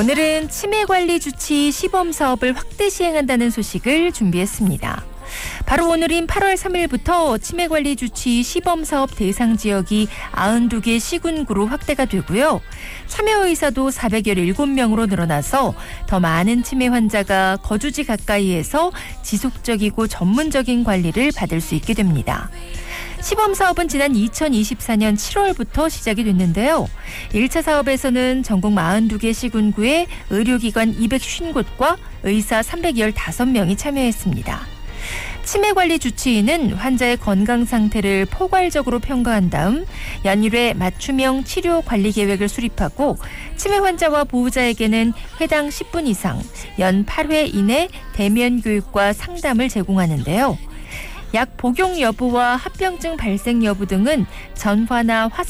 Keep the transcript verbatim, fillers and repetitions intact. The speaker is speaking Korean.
오늘은 치매관리 주치 시범사업을 확대 시행한다는 소식을 준비했습니다. 바로 오늘인 팔월 삼일부터 치매관리 주치 시범사업 대상 지역이 구십이 개 시군구로 확대가 되고요. 참여 의사도 사백십칠 명으로 늘어나서 더 많은 치매 환자가 거주지 가까이에서 지속적이고 전문적인 관리를 받을 수 있게 됩니다. 시범사업은 지난 이천이십사년 칠월부터 시작이 됐는데요. 일 차 사업에서는 전국 사십이 개 시군구에 의료기관 이백오십 곳과 의사 삼백십오 명이 참여했습니다. 치매관리 주치의는 환자의 건강 상태를 포괄적으로 평가한 다음 연일회 맞춤형 치료 관리 계획을 수립하고 치매 환자와 보호자에게는 회당 십 분 이상, 연 팔 회 이내 대면 교육과 상담을 제공하는데요. 약 복용 여부와 합병증 발생 여부 등은 전화나 화상